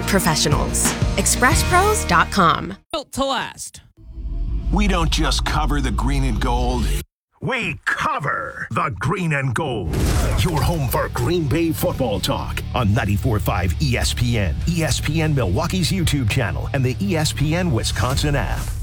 professionals. ExpressPros.com. Built to last. We don't just cover the green and gold. We cover the green and gold. Your home for Green Bay football talk on 94.5 ESPN, ESPN Milwaukee's YouTube channel, and the ESPN Wisconsin app.